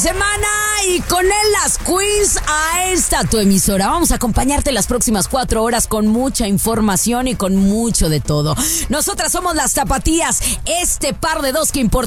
semana y con él las quiz a esta tu emisora. Vamos a acompañarte las próximas 4 horas con mucha información y con mucho de todo. Nosotras somos las Tapatías, este par de dos que importa.